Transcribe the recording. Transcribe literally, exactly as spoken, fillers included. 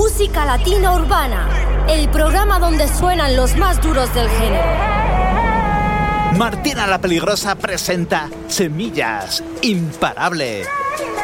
Música Latina Urbana, el programa donde suenan los más duros del género. Martina la Peligrosa presenta Semillas, Imparable.